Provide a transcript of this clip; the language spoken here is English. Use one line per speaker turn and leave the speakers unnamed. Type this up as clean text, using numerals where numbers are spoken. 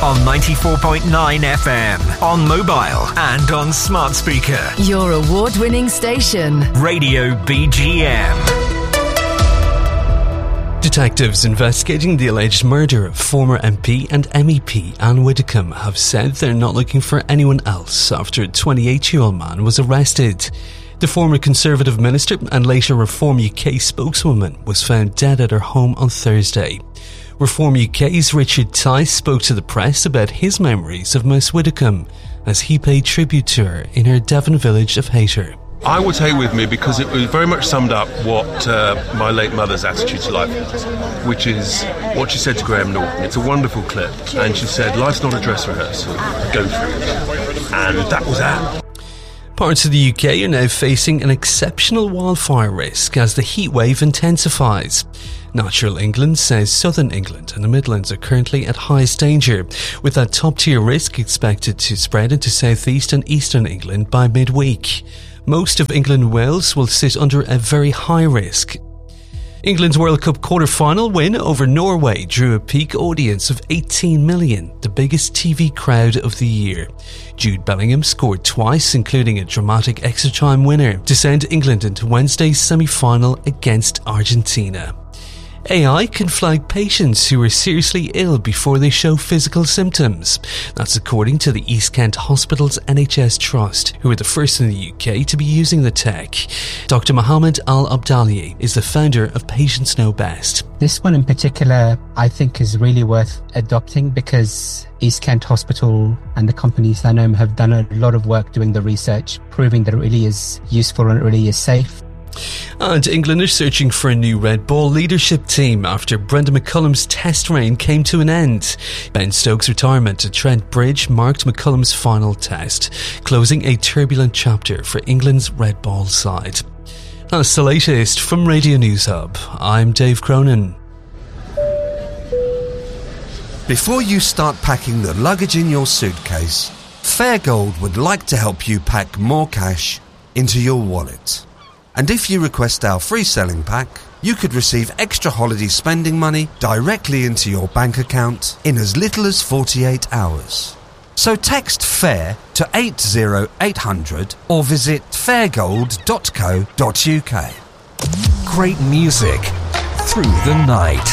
on 94.9 FM, on mobile and on smart speaker.
Your award-winning station.
Radio BGM.
Detectives investigating the alleged murder of former MP and MEP Anne Widdecombe have said they're not looking for anyone else after a 28-year-old man was arrested. The former Conservative minister and later Reform UK spokeswoman was found dead at her home on Thursday. Reform UK's Richard Tice spoke to the press about his memories of Miss Widdecombe as he paid tribute to her in her Devon village of Hayter.
I will take with me because it was very much summed up what my late mother's attitude to life was, which is what she said to Graham Norton. It's a wonderful clip, and she said, "Life's not a dress rehearsal, go through it." And that was that.
Parts of the UK are now facing an exceptional wildfire risk as the heat wave intensifies. Natural England says southern England and the Midlands are currently at highest danger, with that top-tier risk expected to spread into southeast and eastern England by midweek. Most of England and Wales will sit under a very high risk. England's World Cup quarter-final win over Norway drew a peak audience of 18 million, the biggest TV crowd of the year. Jude Bellingham scored twice, including a dramatic extra-time winner, to send England into Wednesday's semi-final against Argentina. AI can flag patients who are seriously ill before they show physical symptoms. That's according to the East Kent Hospital's NHS Trust, who are the first in the UK to be using the tech. Dr. Mohammed Al-Abdali is the founder of Patients Know Best.
This one in particular, I think, is really worth adopting because East Kent Hospital and the companies I know have done a lot of work doing the research, proving that it really is useful and it really is safe.
And England are searching for a new Red Ball leadership team after Brendan McCullum's test reign came to an end. Ben Stokes' retirement at Trent Bridge marked McCullum's final test, closing a turbulent chapter for England's Red Ball side. That's the latest from Radio News Hub. I'm Dave Cronin.
Before you start packing the luggage in your suitcase, Fairgold would like to help you pack more cash into your wallet. And if you request our free selling pack, you could receive extra holiday spending money directly into your bank account in as little as 48 hours. So text FAIR to 80800 or visit fairgold.co.uk.
Great music through the night.